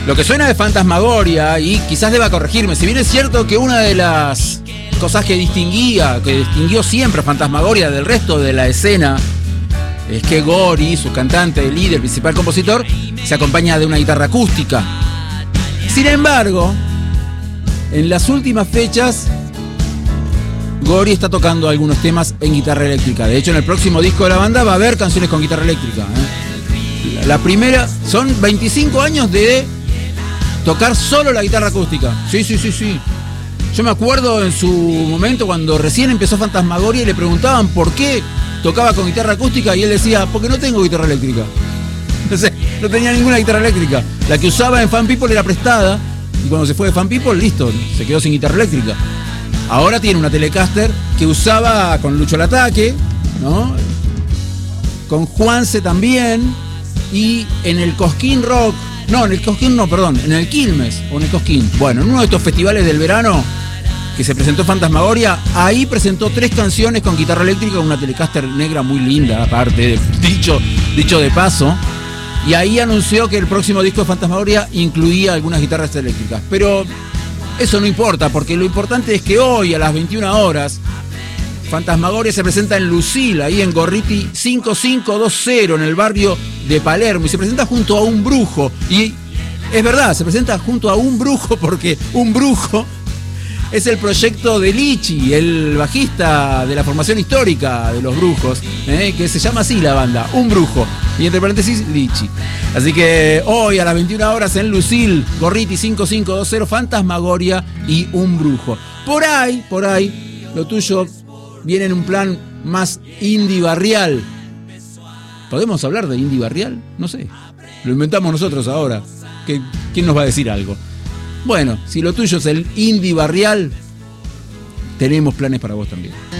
Lo que suena de Fantasmagoria, y quizás deba corregirme, si bien es cierto que una de las cosas que distinguió siempre a Fantasmagoria del resto de la escena, es que Gori, su cantante, líder, principal compositor, se acompaña de una guitarra acústica. Sin embargo, en las últimas fechas, Gori está tocando algunos temas en guitarra eléctrica. De hecho, en el próximo disco de la banda va a haber canciones con guitarra eléctrica. La primera, son 25 años de tocar solo la guitarra acústica. Sí. Yo me acuerdo en su momento cuando recién empezó Fantasmagoria y le preguntaban por qué tocaba con guitarra acústica y él decía, porque no tengo guitarra eléctrica. No tenía ninguna guitarra eléctrica. La que usaba en Fan People era prestada y cuando se fue de Fan People, listo, se quedó sin guitarra eléctrica. Ahora tiene una Telecaster que usaba con Lucho al Ataque, ¿no? Con Juanse también. Y en el Cosquín Rock, en el Quilmes o en el Cosquín. Bueno, en uno de estos festivales del verano que se presentó Fantasmagoria, ahí presentó 3 canciones con guitarra eléctrica, una Telecaster negra muy linda, aparte, dicho de paso. Y ahí anunció que el próximo disco de Fantasmagoria incluía algunas guitarras eléctricas. Pero eso no importa, porque lo importante es que hoy a las 21 horas Fantasmagoria se presenta en Lucil, ahí en Gorriti 5520, en el barrio de Palermo, y se presenta junto a un brujo. Y es verdad, se presenta junto a un brujo porque un brujo es el proyecto de Lichi, el bajista de la formación histórica de los Brujos, que se llama así la banda, Un Brujo, y entre paréntesis Lichi. Así que hoy a las 21 horas en Lucil, Gorriti 5520, Fantasmagoria y Un Brujo. Por ahí, lo tuyo viene en un plan más indie barrial. ¿Podemos hablar de indie barrial? No sé. Lo inventamos nosotros ahora. ¿Quién nos va a decir algo? Bueno, si lo tuyo es el indie barrial, tenemos planes para vos también.